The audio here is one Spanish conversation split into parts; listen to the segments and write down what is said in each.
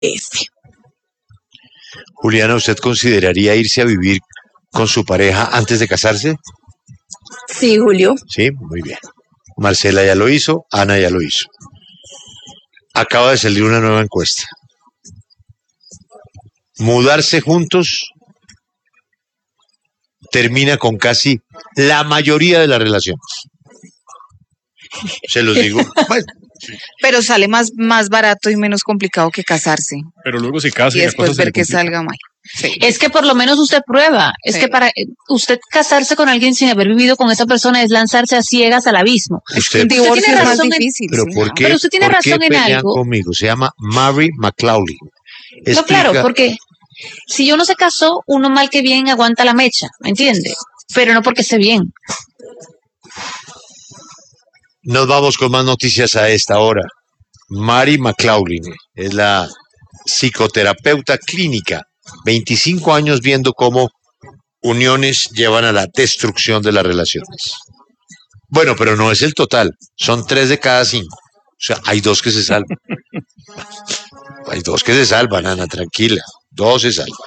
Juliana, ¿usted consideraría irse a vivir con su pareja antes de casarse? Sí, Julio. Sí, muy bien. Marcela ya lo hizo, Ana ya lo hizo. Acaba de salir una nueva encuesta. Mudarse juntos termina con casi la mayoría de las relaciones. Se los digo. Bueno, Pero sale más barato y menos complicado que casarse. Pero luego se casa Y y la después cosa se ver le que complica. salga mal. Sí. Es que por lo menos usted prueba. Es Sí. que para usted casarse con alguien sin haber vivido con esa persona es lanzarse a ciegas al abismo. usted, Un divorcio tiene es más razón en- difícil. pero Sí. ¿por qué, Pero usted tiene por qué razón en pelean algo. conmigo? Se llama Mary McLaughlin. No, claro, Explica- porque si uno se casó, uno mal que bien aguanta la mecha, ¿me entiende? Pero no porque esté bien. Nos vamos con más noticias a esta hora. Mary McLaughlin es la psicoterapeuta clínica, 25 años viendo cómo uniones llevan a la destrucción de las relaciones. Bueno, pero no es el total, son 3 de cada 5. O sea, hay 2 que se salvan. Hay 2 que se salvan, Ana, tranquila. 2 se salvan.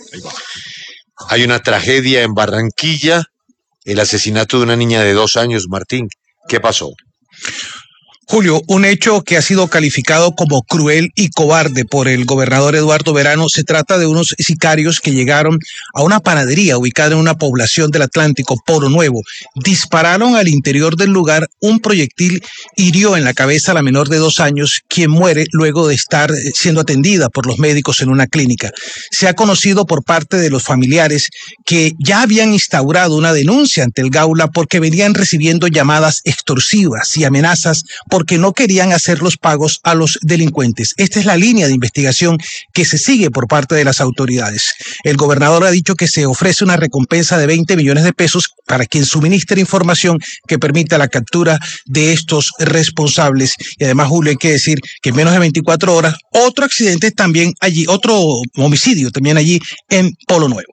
Hay una tragedia en Barranquilla, el asesinato de una niña de 2 años, Martín. ¿Qué pasó? Julio, un hecho que ha sido calificado como cruel y cobarde por el gobernador Eduardo Verano. Se trata de unos sicarios que llegaron a una panadería ubicada en una población del Atlántico, Polo Nuevo. Dispararon al interior del lugar, un proyectil hirió en la cabeza a la menor de 2 años, quien muere luego de estar siendo atendida por los médicos en una clínica. Se ha conocido por parte de los familiares que ya habían instaurado una denuncia ante el Gaula porque venían recibiendo llamadas extorsivas y amenazas porque no querían hacer los pagos a los delincuentes. Esta es la línea de investigación que se sigue por parte de las autoridades. El gobernador ha dicho que se ofrece una recompensa de 20 millones de pesos para quien suministre información que permita la captura de estos responsables. Y además, Julio, hay que decir que en menos de 24 horas, otro accidente también allí, otro homicidio también allí en Polo Nuevo.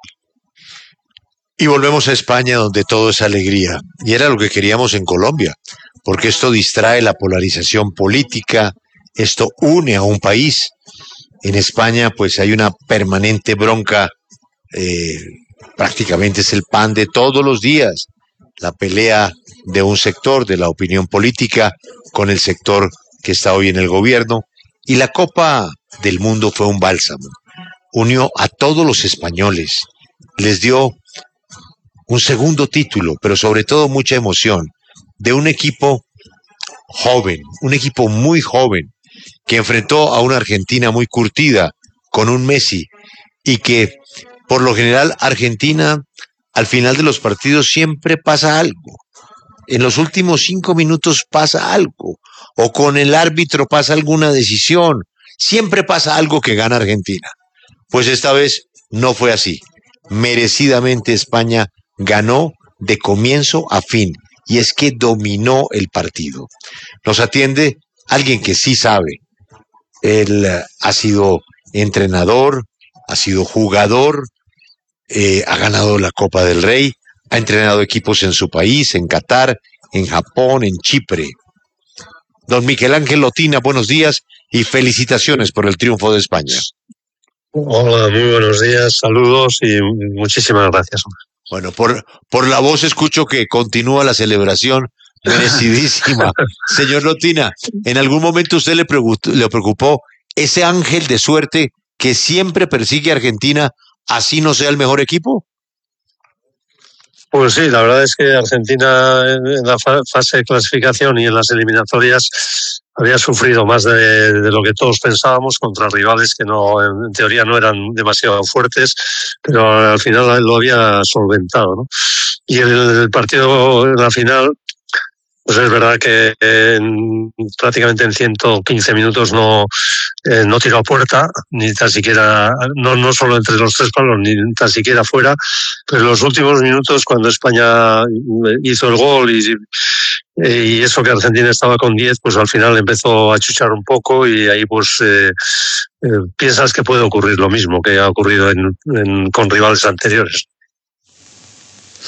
Y volvemos a España, donde todo es alegría. Y era lo que queríamos en Colombia, porque esto distrae la polarización política, esto une a un país. En España, pues hay una permanente bronca, prácticamente es el pan de todos los días, la pelea de un sector de la opinión política con el sector que está hoy en el gobierno. Y la Copa del Mundo fue un bálsamo, unió a todos los españoles, les dio un segundo título, pero sobre todo mucha emoción, de un equipo joven, un equipo muy joven, que enfrentó a una Argentina muy curtida, con un Messi, y que por lo general Argentina al final de los partidos siempre pasa algo. En los últimos 5 minutos pasa algo, o con el árbitro pasa alguna decisión, siempre pasa algo que gana Argentina. Pues esta vez no fue así. Merecidamente España ganó de comienzo a fin, y es que dominó el partido. Nos atiende alguien que sí sabe. Él ha sido entrenador, ha sido jugador, ha ganado la Copa del Rey, ha entrenado equipos en su país, en Qatar, en Japón, en Chipre. Don Miguel Ángel Lotina, buenos días y felicitaciones por el triunfo de España. Hola, muy buenos días, saludos y muchísimas gracias. Bueno, por la voz escucho que continúa la celebración merecidísima. Señor Lotina, ¿en algún momento usted le preocupó ese ángel de suerte que siempre persigue a Argentina, así no sea el mejor equipo? Pues sí, la verdad es que Argentina en la fase de clasificación y en las eliminatorias había sufrido más de lo que todos pensábamos contra rivales que no, en teoría no eran demasiado fuertes, pero al final lo había solventado, ¿no? Y el partido en la final, pues es verdad que prácticamente en 115 minutos no tiró a puerta, ni tan siquiera, no solo entre los 3 palos, ni tan siquiera fuera, pero en los últimos minutos, cuando España hizo el gol y eso que Argentina estaba con 10, pues al final empezó a chuchar un poco y ahí pues piensas que puede ocurrir lo mismo que ha ocurrido con rivales anteriores.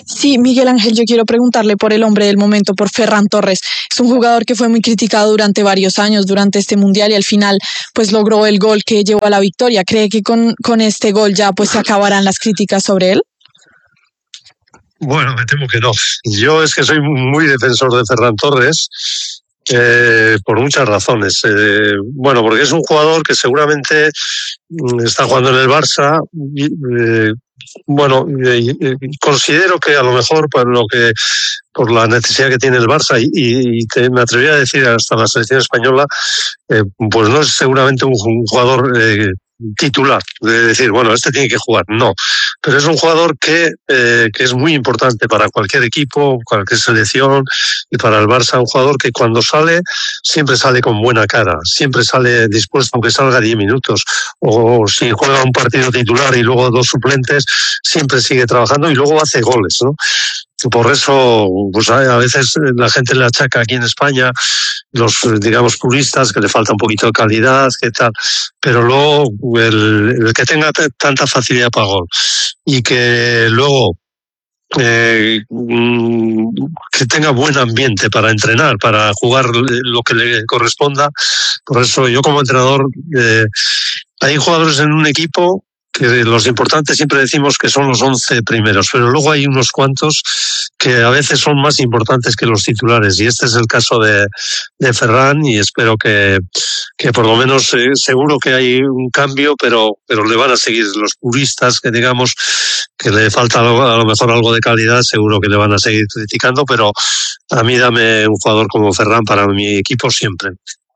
Sí, Miguel Ángel, yo quiero preguntarle por el hombre del momento, por Ferran Torres. Es un jugador que fue muy criticado durante varios años, durante este mundial, y al final pues logró el gol que llevó a la victoria. ¿Cree que con este gol ya pues se acabarán las críticas sobre él? Bueno, me temo que no. Yo es que soy muy defensor de Ferran Torres. Por muchas razones. Bueno, porque es un jugador que seguramente está jugando en el Barça. Bueno, considero que a lo mejor por la necesidad que tiene el Barça y me atrevería a decir hasta la selección española, pues no es seguramente un jugador titular, de decir, bueno, este tiene que jugar, no, pero es un jugador que es muy importante para cualquier equipo, cualquier selección, y para el Barça un jugador que cuando sale, siempre sale con buena cara, siempre sale dispuesto, aunque salga 10 minutos, o si juega un partido titular y luego 2 suplentes, siempre sigue trabajando y luego hace goles, ¿no? Por eso, pues a veces la gente le achaca aquí en España, los, digamos, puristas, que le falta un poquito de calidad, que tal, pero luego el que tenga tanta facilidad para gol y que luego que tenga buen ambiente para entrenar, para jugar lo que le corresponda. Por eso yo como entrenador, hay jugadores en un equipo que los importantes siempre decimos que son los 11 primeros, pero luego hay unos cuantos que a veces son más importantes que los titulares, y este es el caso de Ferran, y espero que por lo menos seguro que hay un cambio, pero le van a seguir los puristas, que digamos que le falta a lo mejor algo de calidad, seguro que le van a seguir criticando, pero a mí dame un jugador como Ferran para mi equipo siempre.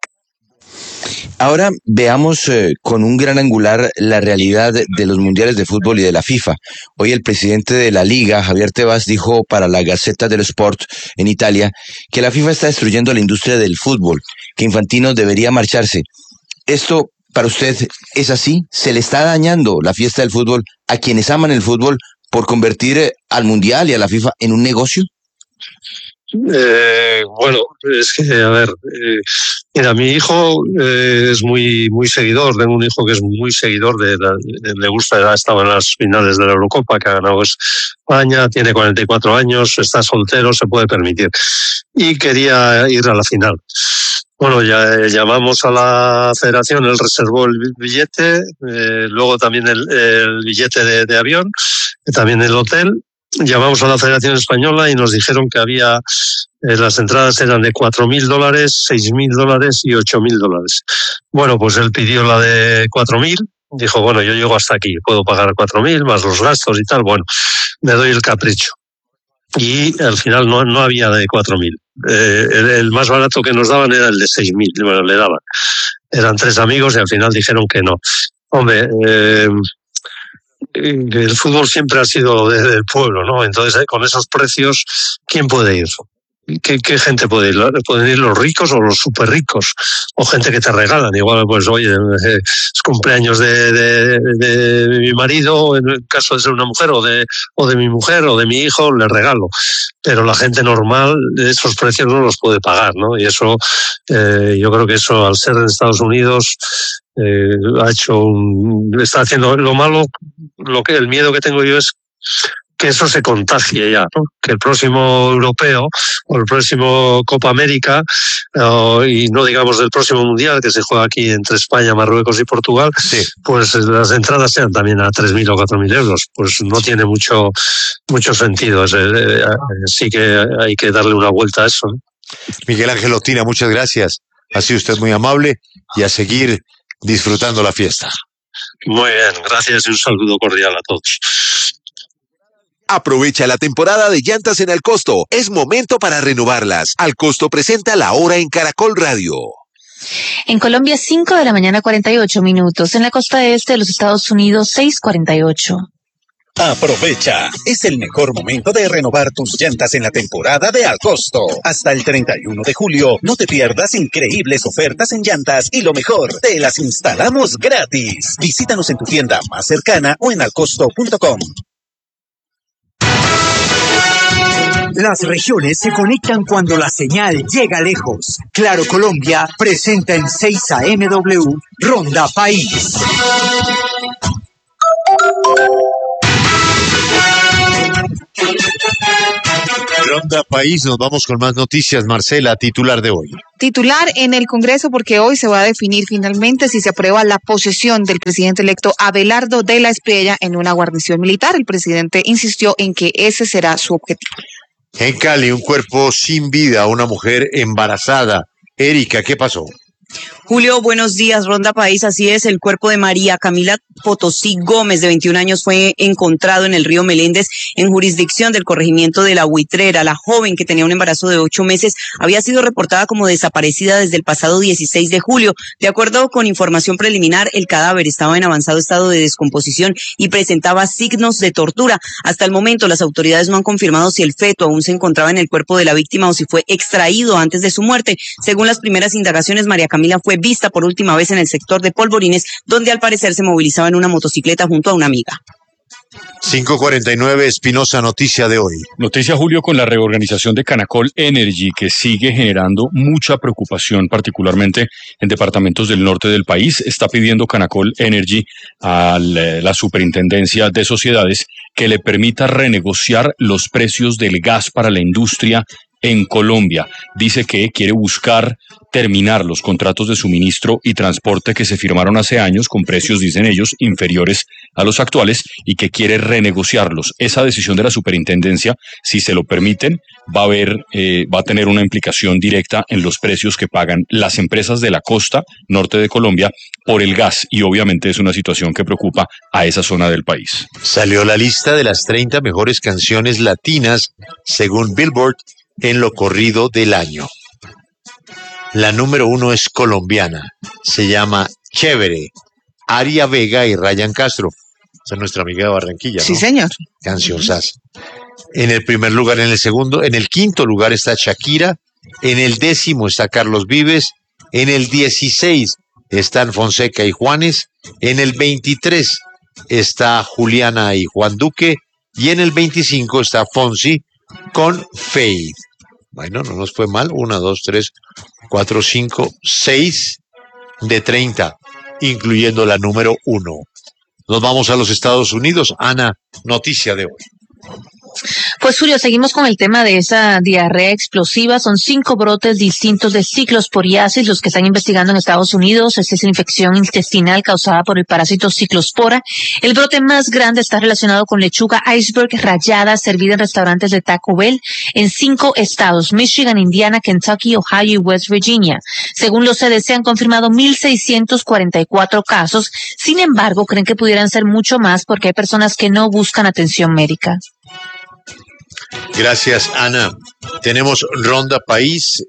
Ahora veamos con un gran angular la realidad de los mundiales de fútbol y de la FIFA. Hoy el presidente de la Liga, Javier Tebas, dijo para la Gazzetta dello Sport en Italia que la FIFA está destruyendo la industria del fútbol, que Infantino debería marcharse. ¿Esto para usted es así? ¿Se le está dañando la fiesta del fútbol a quienes aman el fútbol por convertir al mundial y a la FIFA en un negocio? Bueno, es que, a ver, mira, mi hijo es muy seguidor, tengo un hijo que es muy seguidor le gusta, ha estado en las finales de la Eurocopa, que ha ganado España, tiene 44 años, está soltero, se puede permitir, y quería ir a la final. Bueno, ya llamamos a la federación, él reservó el billete, luego también el billete de avión, también el hotel. Llamamos a la Federación Española y nos dijeron que había, las entradas eran de $4.000, $6.000 y $8.000. Bueno, pues él pidió la de 4.000, dijo, bueno, yo llego hasta aquí, puedo pagar 4.000 más los gastos y tal, bueno, me doy el capricho. Y al final no había de 4.000. El más barato que nos daban era el de 6.000, bueno, le daban. Eran 3 amigos y al final dijeron que no. Hombre, el fútbol siempre ha sido del pueblo, ¿no? Entonces, con esos precios, ¿quién puede ir? ¿Qué gente puede ir? ¿Pueden ir los ricos o los súper ricos? O gente que te regalan. Igual, pues, oye, es cumpleaños de mi marido, en el caso de ser una mujer, o de mi mujer, o de mi hijo, le regalo. Pero la gente normal, esos precios no los puede pagar, ¿no? Y eso, yo creo que eso, al ser en Estados Unidos, está haciendo lo malo. El miedo que tengo yo es que eso se contagie ya, ¿no? Que el próximo europeo o el próximo Copa América, y no digamos del próximo mundial que se juega aquí entre España, Marruecos y Portugal, sí, pues las entradas sean también a 3.000 o 4.000 euros. Pues no tiene mucho sentido. Sí que hay que darle una vuelta a eso, ¿no? Miguel Ángel Otina, muchas gracias. Ha sido usted muy amable y a seguir disfrutando la fiesta. Muy bien, gracias y un saludo cordial a todos. Aprovecha la temporada de llantas en Alcosto. Es momento para renovarlas. Alcosto presenta La Hora en Caracol Radio. En Colombia, 5 de la mañana, 48 minutos. En la costa este de los Estados Unidos, 6:48. Aprovecha, es el mejor momento de renovar tus llantas en la temporada de Alcosto. Hasta el 31 de julio, no te pierdas increíbles ofertas en llantas y lo mejor, te las instalamos gratis. Visítanos en tu tienda más cercana o en alcosto.com. Las regiones se conectan cuando la señal llega lejos. Claro Colombia presenta en 6 AMW Ronda País. Ronda País, nos vamos con más noticias. Marcela, titular de hoy. Titular en el Congreso, porque hoy se va a definir finalmente si se aprueba la posesión del presidente electo Abelardo de la Espriella en una guarnición militar. El presidente insistió en que ese será su objetivo. En Cali, un cuerpo sin vida, una mujer embarazada. Erika, ¿qué pasó? Julio, buenos días, Ronda País. Así es, el cuerpo de María Camila Potosí Gómez, de 21 años, fue encontrado en el río Meléndez, en jurisdicción del corregimiento de La Buitrera. La joven, que tenía un embarazo de 8 meses, había sido reportada como desaparecida desde el pasado 16 de julio. De acuerdo con información preliminar, el cadáver estaba en avanzado estado de descomposición y presentaba signos de tortura. Hasta el momento, las autoridades no han confirmado si el feto aún se encontraba en el cuerpo de la víctima o si fue extraído antes de su muerte. Según las primeras indagaciones, María Camila fue vista por última vez en el sector de Polvorines, donde al parecer se movilizaba en una motocicleta junto a una amiga. 5:49, Espinosa, noticia de hoy. Noticia, Julio, con la reorganización de Canacol Energy, que sigue generando mucha preocupación, particularmente en departamentos del norte del país. Está pidiendo Canacol Energy a la Superintendencia de Sociedades que le permita renegociar los precios del gas para la industria en Colombia. Dice que quiere buscar terminar los contratos de suministro y transporte que se firmaron hace años con precios, dicen ellos, inferiores a los actuales, y que quiere renegociarlos. Esa decisión de la superintendencia, si se lo permiten, va a tener una implicación directa en los precios que pagan las empresas de la costa norte de Colombia por el gas, y obviamente es una situación que preocupa a esa zona del país. Salió la lista de las 30 mejores canciones latinas según Billboard en lo corrido del año. La número 1 es colombiana, se llama Chévere, Aria Vega y Ryan Castro. Esa es nuestra amiga de Barranquilla, ¿no? Sí, señor. Cancionzas. En el primer lugar, en el quinto lugar está Shakira, en el 10º está Carlos Vives, en el 16 están Fonseca y Juanes, en el 23 está Juliana y Juan Duque, y en el 25 está Fonsi con Faith. Bueno, no nos fue mal. 1, 2, 3, 4, 5, 6 de 30, incluyendo la número 1. Nos vamos a los Estados Unidos. Ana, noticia de hoy. Pues Julio, seguimos con el tema de esa diarrea explosiva. Son 5 brotes distintos de ciclosporiasis los que están investigando en Estados Unidos. Esta es una infección intestinal causada por el parásito ciclospora. El brote más grande está relacionado con lechuga iceberg rallada servida en restaurantes de Taco Bell en 5 estados: Michigan, Indiana, Kentucky, Ohio y West Virginia. Según los CDC, han confirmado 1,644 casos. Sin embargo, creen que pudieran ser mucho más porque hay personas que no buscan atención médica. Gracias, Ana. Tenemos Ronda País,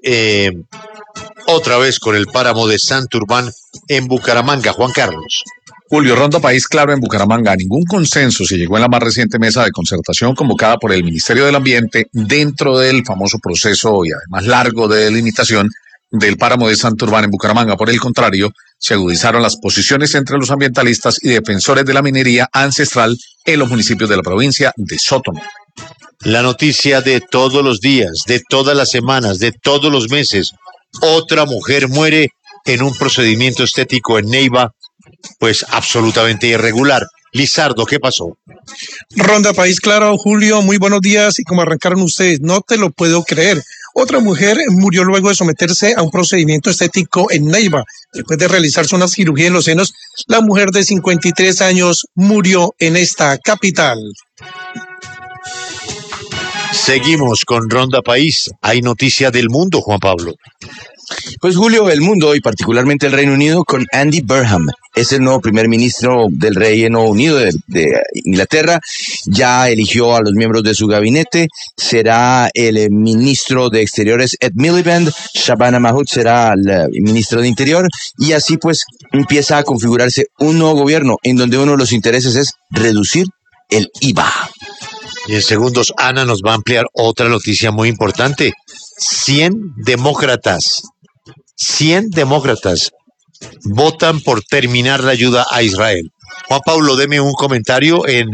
otra vez con el páramo de Santurbán en Bucaramanga. Juan Carlos. Julio, Ronda País claro en Bucaramanga. Ningún consenso se llegó en la más reciente mesa de concertación convocada por el Ministerio del Ambiente dentro del famoso proceso y además largo de delimitación del páramo de Santurbán en Bucaramanga. Por el contrario, se agudizaron las posiciones entre los ambientalistas y defensores de la minería ancestral en los municipios de la provincia de Sotomo. La noticia de todos los días, de todas las semanas, de todos los meses. Otra mujer muere en un procedimiento estético en Neiva, pues absolutamente irregular. Lizardo, ¿qué pasó? Ronda País claro, Julio, muy buenos días. Y como arrancaron ustedes, no te lo puedo creer. Otra mujer murió luego de someterse a un procedimiento estético en Neiva. Después de realizarse una cirugía en los senos, la mujer de 53 años murió en esta capital. Seguimos con Ronda País. Hay noticia del mundo, Juan Pablo. Pues Julio, el mundo y particularmente el Reino Unido con Andy Burnham. Es el nuevo primer ministro del Reino Unido de Inglaterra. Ya eligió a los miembros de su gabinete. Será el ministro de Exteriores Ed Miliband. Shabana Mahood será el ministro de Interior. Y así pues empieza a configurarse un nuevo gobierno en donde uno de los intereses es reducir el IVA. Y en segundos, Ana nos va a ampliar otra noticia muy importante. 100 demócratas votan por terminar la ayuda a Israel. Juan Pablo, deme un comentario en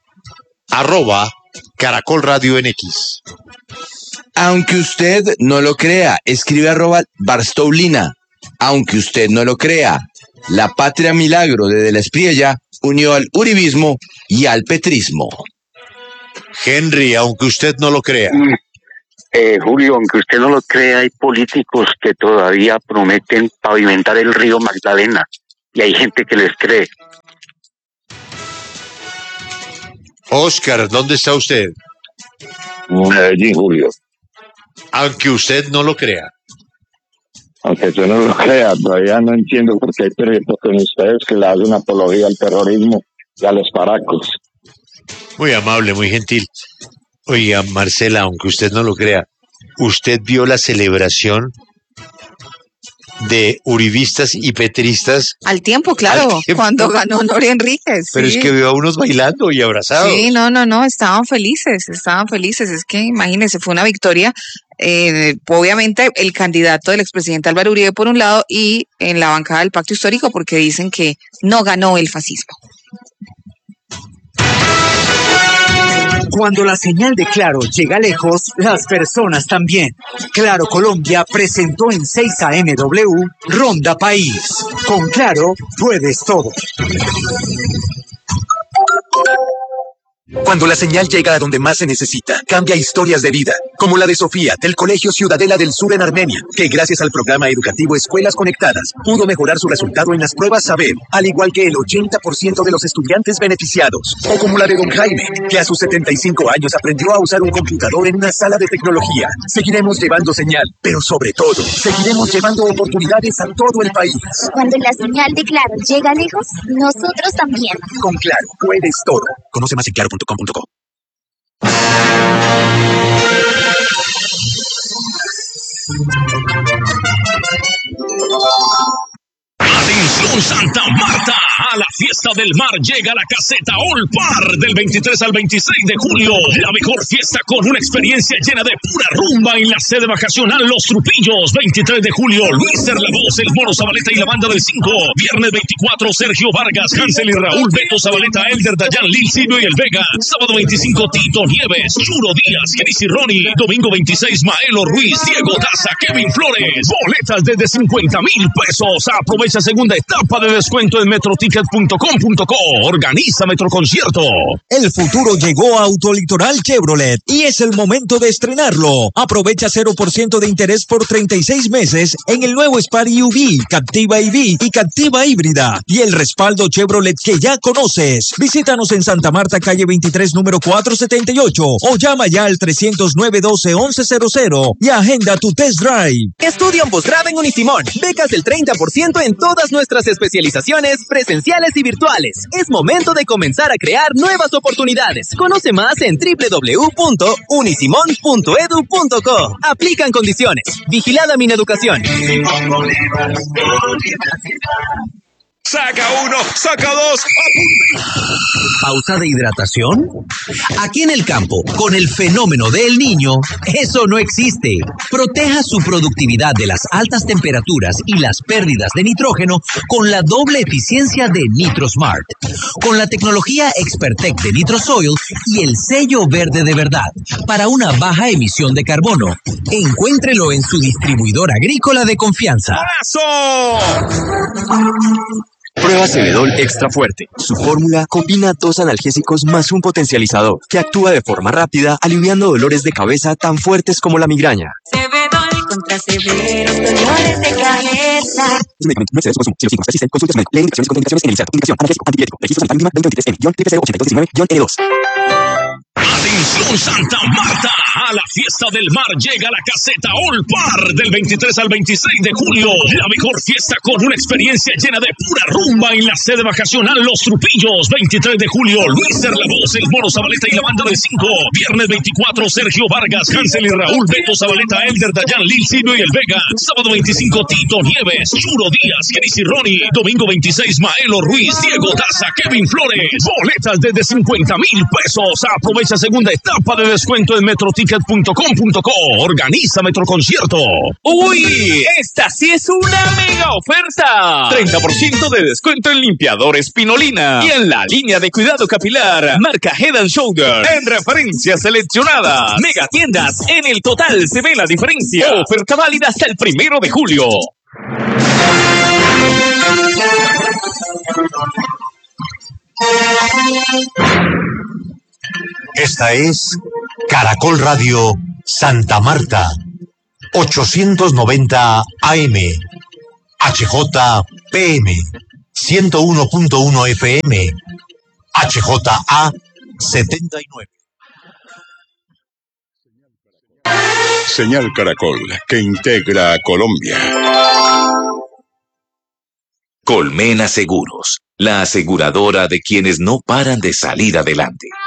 @Caracol Radio en X. Aunque usted no lo crea, escribe @Barstowlina. Aunque usted no lo crea, la Patria Milagro de la Espriella unió al uribismo y al petrismo. Henry, aunque usted no lo crea. Julio, aunque usted no lo crea, hay políticos que todavía prometen pavimentar el río Magdalena y hay gente que les cree. Oscar, ¿dónde está usted? Medellín, Julio. Aunque usted no lo crea. Aunque usted no lo crea, todavía no entiendo por qué hay periodistas con ustedes que le hacen apología al terrorismo y a los paracos. Muy amable, muy gentil. Oiga, Marcela, aunque usted no lo crea, ¿usted vio la celebración de uribistas y petristas? Al tiempo, claro, cuando ganó Nori Enríquez. Pero sí. es que veo a unos bailando y abrazados. Sí, no, estaban felices. Es que imagínense, fue una victoria. Obviamente el candidato del expresidente Álvaro Uribe por un lado y en la bancada del Pacto Histórico porque dicen que no ganó el fascismo. Cuando la señal de Claro llega lejos, las personas también. Claro Colombia presentó en 6 AMW Ronda País. Con Claro puedes todo. Cuando la señal llega a donde más se necesita, cambia historias de vida, como la de Sofía, del Colegio Ciudadela del Sur en Armenia, que gracias al programa educativo Escuelas Conectadas, pudo mejorar su resultado en las pruebas Saber, al igual que el 80% de los estudiantes beneficiados. O como la de don Jaime, que a sus 75 años aprendió a usar un computador en una sala de tecnología. Seguiremos llevando señal, pero sobre todo, seguiremos llevando oportunidades a todo el país. Cuando la señal de Claro llega lejos, nosotros también. Con Claro, puedes todo. Conoce más en claro.com.co. Atención Santa Marta, a la fiesta del mar llega la caseta All Par del 23 al 26 de julio. La mejor fiesta con una experiencia llena de pura rumba en la sede vacacional Los Trupillos. 23 de julio, Luis La Voz, el Mono Zabaleta y la banda del 5. Viernes 24, Sergio Vargas, Hansel y Raúl, Beto Zabaleta, Elder Dayan, Lil Silvio y El Vega. Sábado 25, Tito Nieves, Churo Díaz, Cris y Ronnie. Domingo 26, Maelo Ruiz, Diego Daza, Kevin Flores. Boletas desde 50,000 pesos. Aprovecha segunda etapa de descuento en metroticket.com.co. Organiza Metroconcierto. El futuro llegó a Autolitoral Chevrolet y es el momento de estrenarlo. Aprovecha 0% de interés por 36 meses en el nuevo Spari UV, Captiva EV y Captiva Híbrida y el respaldo Chevrolet que ya conoces. Visítanos en Santa Marta, calle 23, número 478 o llama ya al 309-12-1100 y agenda tu test drive. Estudia un posgrado en Unisimón. Becas del 30% en todas nuestras especializaciones presenciales y virtuales. Es momento de comenzar a crear nuevas oportunidades. Conoce más en www.unisimon.edu.co. Aplican condiciones. Vigilada Mineducación. Saca uno, saca dos, apunta. ¿Pausa de hidratación? Aquí en el campo, con el fenómeno del Niño, eso no existe. Proteja su productividad de las altas temperaturas y las pérdidas de nitrógeno con la doble eficiencia de NitroSmart. Con la tecnología Expertec de NitroSoil y el sello verde de verdad para una baja emisión de carbono. Encuéntrelo en su distribuidor agrícola de confianza. ¡Abrazo! Prueba Cebedol Extra Fuerte. Su fórmula combina 2 analgésicos más un potencializador que actúa de forma rápida, aliviando dolores de cabeza tan fuertes como la migraña. Cebedol contra severos dolores de cabeza. Si los medicamentos no exceden su consumo, lee indicaciones y contraindicaciones en el inserto. Indicación, analgésico, antibiótico, registro sanitario mínima 2023-M-TPC-8219-N2. Atención Santa Marta, a la fiesta del mar llega la caseta All Par del 23 al 26 de julio. La mejor fiesta con una experiencia llena de pura rumba en la sede vacacional Los Trupillos. 23 de julio, Luis La Voz, el Mono Zabaleta y la banda del 5. Viernes 24, Sergio Vargas, Hansel y Raúl, Beto Zabaleta, Elder Dayan, Lil Silvio y El Vega. Sábado 25, Tito Nieves, Churo Díaz, Cris y Ronnie. Domingo 26, Maelo Ruiz, Diego Daza, Kevin Flores. Boletas desde 50,000 pesos. Aprovecha segunda etapa de descuento en metroticket.com.co. Organiza Metroconcierto. ¡Uy! Esta sí es una mega oferta. 30% de descuento en limpiadores Pinolina y en la línea de cuidado capilar marca Head & Shoulder en referencias seleccionadas. Mega tiendas, en el total se ve la diferencia. Oferta válida hasta el 1 de julio. Esta es Caracol Radio Santa Marta, 890 AM, HJPM, 101.1 FM, HJA 79. Señal Caracol, que integra a Colombia. Colmena Seguros, la aseguradora de quienes no paran de salir adelante.